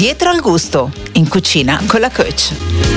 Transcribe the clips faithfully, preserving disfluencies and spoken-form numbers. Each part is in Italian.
Dietro al gusto, in cucina con la Coach.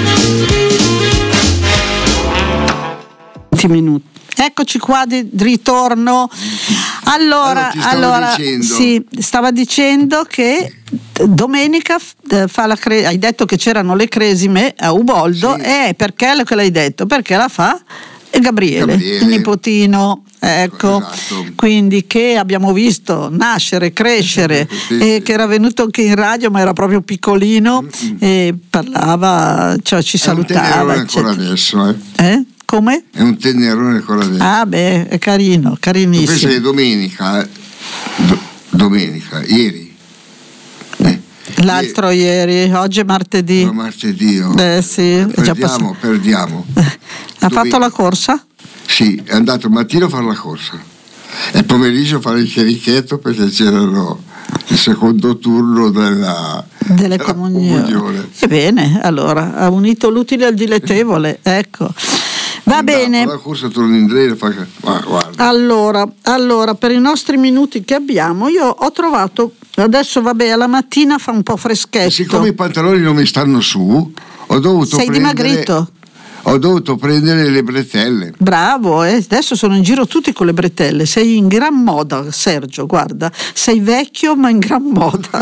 Minuti. Eccoci qua di ritorno. Allora, allora, allora dicendo. sì, stava dicendo che domenica fa la cre- hai detto che c'erano le cresime a Uboldo, sì. E perché lo che l'hai detto? Perché la fa Gabriele, Gabriele. il nipotino. Ecco, esatto. Quindi che abbiamo visto nascere, crescere, sì, e sì. che era venuto anche in radio, ma era proprio piccolino, mm-hmm. e parlava, cioè ci è salutava. Un ancora adesso, eh. eh? Come? È un tenerone ancora adesso. Ah beh, è carino, carinissimo. Penso che domenica, do, domenica, ieri. Eh, L'altro ieri, ieri, oggi è martedì. No, martedì. Oh. Eh sì, perdiamo, perdiamo. Ha domenica. fatto la corsa? Sì, è andato al mattino a fare la corsa e il pomeriggio a fare il cherichetto perché c'erano il secondo turno della, delle della comunioni. comunione. Ebbene, allora ha unito l'utile al dilettevole, ecco. Va Andavo, bene. La corsa torna in drena, fa che, ah, guarda. Allora, allora, per i nostri minuti che abbiamo, io ho trovato, adesso vabbè, alla mattina fa un po' freschetto. E siccome i pantaloni non mi stanno su, ho dovuto Sei prendere... dimagrito? Ho dovuto prendere le bretelle. Bravo, eh? Adesso sono in giro tutti con le bretelle. Sei in gran moda, Sergio, guarda. Sei vecchio ma in gran moda.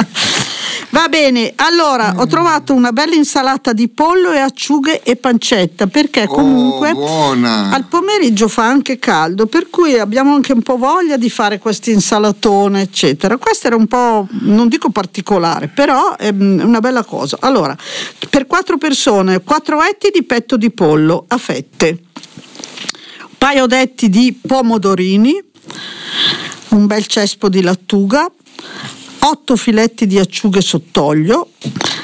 Va bene, allora ho trovato una bella insalata di pollo e acciughe e pancetta, perché comunque oh, al pomeriggio fa anche caldo, per cui abbiamo anche un po' voglia di fare questo insalatone, eccetera. Questo era un po', non dico particolare, però è una bella cosa. Allora, per quattro persone, quattro etti di petto di pollo a fette, un paio d'etti di pomodorini, un bel cespo di lattuga, otto filetti di acciughe sott'olio,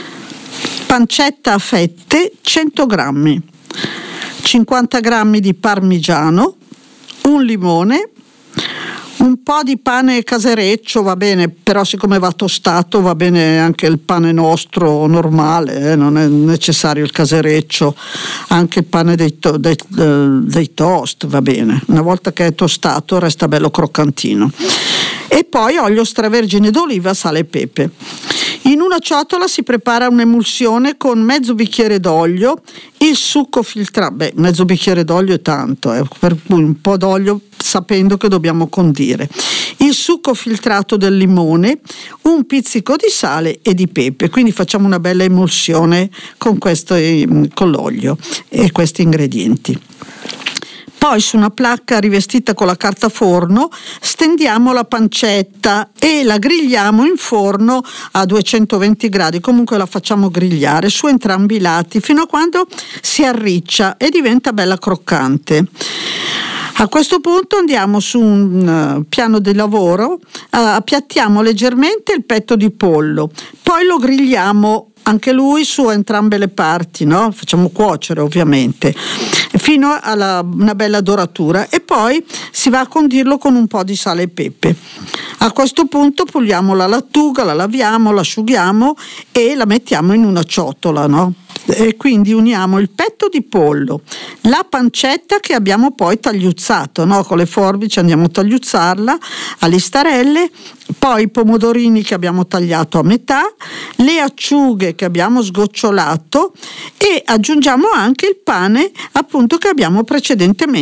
pancetta a fette cento grammi, cinquanta grammi di parmigiano, un limone, un po' di pane casereccio, va bene, però siccome va tostato va bene anche il pane nostro normale, eh, non è necessario il casereccio, anche il pane dei, to- dei, uh, dei toast va bene, una volta che è tostato resta bello croccantino. E poi olio extravergine d'oliva, sale e pepe. In una ciotola si prepara un'emulsione con mezzo bicchiere d'olio, il succo filtrato, beh mezzo bicchiere d'olio è tanto, eh, per cui un po' d'olio sapendo che dobbiamo condire, il succo filtrato del limone, un pizzico di sale e di pepe, quindi facciamo una bella emulsione con, questo, con l'olio e questi ingredienti. Poi su una placca rivestita con la carta forno stendiamo la pancetta e la grigliamo in forno a duecentoventi gradi, comunque la facciamo grigliare su entrambi i lati fino a quando si arriccia e diventa bella croccante. A questo punto andiamo su un uh, piano di lavoro, uh, appiattiamo leggermente il petto di pollo, poi lo grigliamo anche lui su entrambe le parti, no? Facciamo cuocere ovviamente fino a una bella doratura e poi si va a condirlo con un po' di sale e pepe. A questo punto puliamo la lattuga, la laviamo, la asciughiamo e la mettiamo in una ciotola, no? E quindi uniamo il petto di pollo, la pancetta che abbiamo poi tagliuzzato, no? Con le forbici andiamo a tagliuzzarla a listarelle, poi i pomodorini che abbiamo tagliato a metà, le acciughe che abbiamo sgocciolato e aggiungiamo anche il pane appunto che abbiamo precedentemente